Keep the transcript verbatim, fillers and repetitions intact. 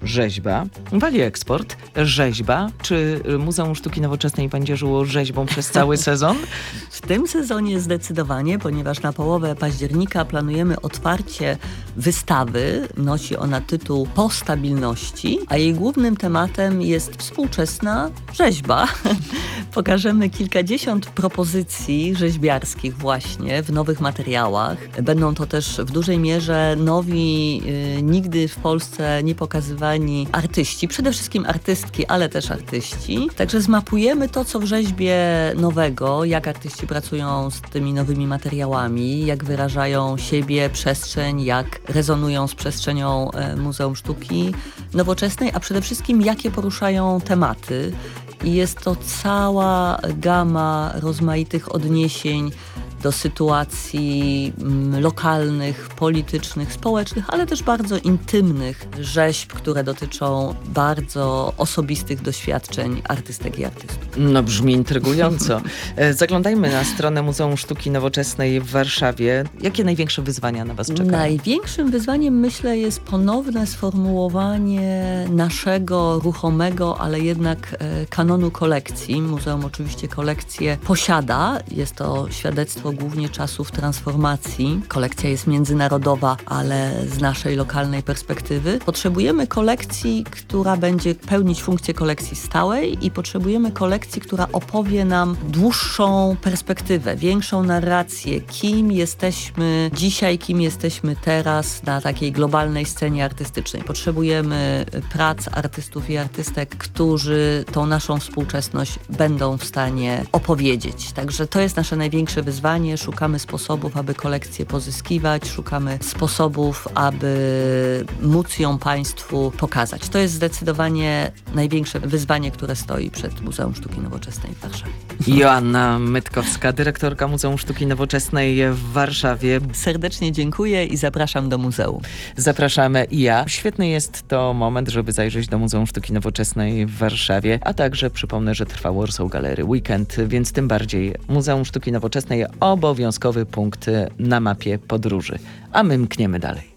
rzeźba, Wali Eksport, rzeźba. Czy Muzeum Sztuki Nowoczesnej będzie żyło rzeźbą przez cały sezon? W tym sezonie zdecydowanie, ponieważ na połowę października planujemy otwarcie wystawy. Nosi ona tytuł Po stabilności, a jej głównym tematem jest współczesna rzeźba. Pokażemy kilkadziesiąt propozycji rzeźbiarskich właśnie w nowych materiałach. Będą to też w dużej mierze nowi, y, nigdy w Polsce nie pokazywani artyści, przede wszystkim artystki, ale też artyści. Także zmapujemy to, co w rzeźbie nowego, jak artyści pracują z tymi nowymi materiałami, jak wyrażają siebie, przestrzeń, jak rezonują z przestrzenią e, Muzeum Sztuki Nowoczesnej, a przede wszystkim jakie poruszają tematy. I jest to cała gama rozmaitych odniesień do sytuacji mm, lokalnych, politycznych, społecznych, ale też bardzo intymnych rzeźb, które dotyczą bardzo osobistych doświadczeń artystek i artystów. No brzmi intrygująco. Zaglądajmy na stronę Muzeum Sztuki Nowoczesnej w Warszawie. Jakie największe wyzwania na was czekają? Największym wyzwaniem, myślę, jest ponowne sformułowanie naszego ruchomego, ale jednak e, kanonu kolekcji. Muzeum oczywiście kolekcję posiada. Jest to świadectwo głównie czasów transformacji. Kolekcja jest międzynarodowa, ale z naszej lokalnej perspektywy. Potrzebujemy kolekcji, która będzie pełnić funkcję kolekcji stałej i potrzebujemy kolekcji, która opowie nam dłuższą perspektywę, większą narrację, kim jesteśmy dzisiaj, kim jesteśmy teraz na takiej globalnej scenie artystycznej. Potrzebujemy prac artystów i artystek, którzy tą naszą współczesność będą w stanie opowiedzieć. Także to jest nasze największe wyzwanie. Szukamy sposobów, aby kolekcję pozyskiwać, szukamy sposobów, aby móc ją Państwu pokazać. To jest zdecydowanie największe wyzwanie, które stoi przed Muzeum Sztuki Nowoczesnej w Warszawie. Joanna Mytkowska, dyrektorka Muzeum Sztuki Nowoczesnej w Warszawie. Serdecznie dziękuję i zapraszam do muzeum. Zapraszamy i ja. Świetny jest to moment, żeby zajrzeć do Muzeum Sztuki Nowoczesnej w Warszawie, a także przypomnę, że trwa Warsaw Gallery Weekend, więc tym bardziej Muzeum Sztuki Nowoczesnej obowiązkowy punkt na mapie podróży. A my mkniemy dalej.